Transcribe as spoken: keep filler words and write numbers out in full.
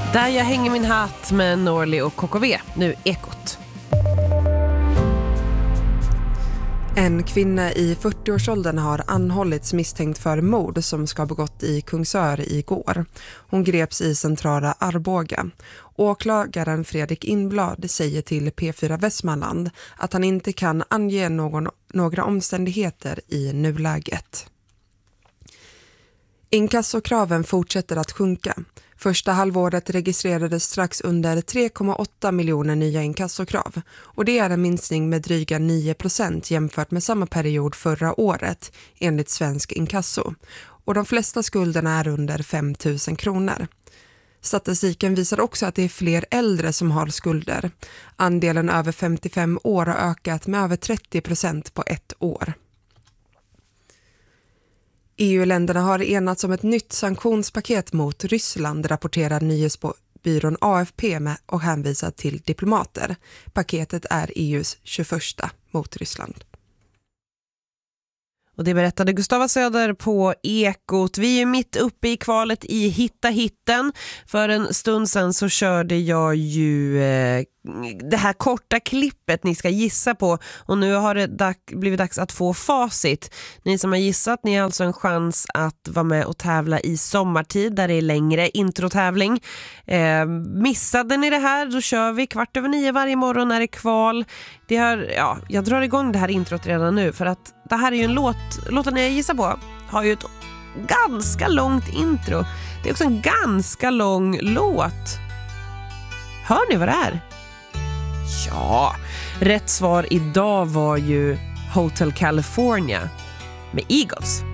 Där jag hänger min hatt med Norli och K K V. Nu Ekot. En kvinna i fyrtioårsåldern har anhållits misstänkt för mord som ska ha begått i Kungsör igår. Hon greps i centrala Arboga. Åklagaren Fredrik Inblad säger till P fyra Västmanland att han inte kan ange någon, några omständigheter i nuläget. Inkassokraven fortsätter att sjunka. Första halvåret registrerades strax under tre komma åtta miljoner nya inkassokrav och det är en minskning med dryga nio procent jämfört med samma period förra året enligt Svensk Inkasso. Och de flesta skulderna är under fem tusen kronor. Statistiken visar också att det är fler äldre som har skulder. Andelen över femtiofem år har ökat med över trettio procent på ett år. E U-länderna har enats om ett nytt sanktionspaket mot Ryssland, rapporterar nyhetsbyrån A F P med och hänvisar till diplomater. Paketet är E U:s tjugoförsta mot Ryssland. Och det berättade Gustava Söder på Ekot. Vi är mitt uppe i kvalet i Hitta hitten. För en stund sedan så körde jag ju eh, det här korta klippet ni ska gissa på. Och nu har det dag- blivit dags att få facit. Ni som har gissat, ni har alltså en chans att vara med och tävla i sommartid där det är längre introtävling. Eh, missade ni det här, då kör vi kvart över nio varje morgon när det är kval. Det har, ja, jag drar igång det här introt redan nu för att det här är ju en låt, låten jag gissar på har ju ett ganska långt intro. Det är också en ganska lång låt. Hör ni vad det är? Ja, rätt svar idag var ju Hotel California med Eagles.